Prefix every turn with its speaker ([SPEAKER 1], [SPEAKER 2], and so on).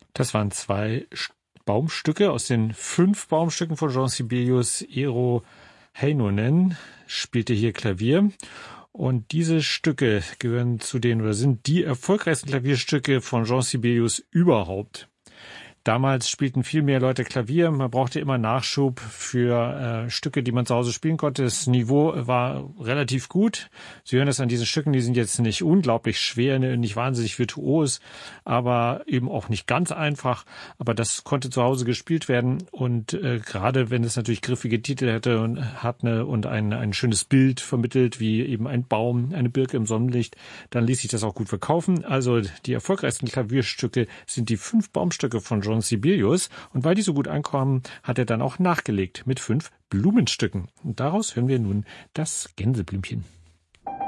[SPEAKER 1] Das waren 2 Baumstücke aus den 5 Baumstücken von Jean Sibelius. Eero Heinonen spielte hier Klavier. Und diese Stücke gehören zu den oder sind die erfolgreichsten Klavierstücke von Jean Sibelius überhaupt. Damals spielten viel mehr Leute Klavier. Man brauchte immer Nachschub für Stücke, die man zu Hause spielen konnte. Das Niveau war relativ gut. Sie hören das an diesen Stücken, die sind jetzt nicht unglaublich schwer, nicht wahnsinnig virtuos, aber eben auch nicht ganz einfach. Aber das konnte zu Hause gespielt werden. Und gerade wenn es natürlich griffige Titel hatte und und ein schönes Bild vermittelt, wie eben ein Baum, eine Birke im Sonnenlicht, dann ließ sich das auch gut verkaufen. Also die erfolgreichsten Klavierstücke sind die 5 Baumstücke von Jean Sibelius, und weil die so gut ankommen, hat er dann auch nachgelegt mit 5 Blumenstücken. Und daraus hören wir nun das Gänseblümchen.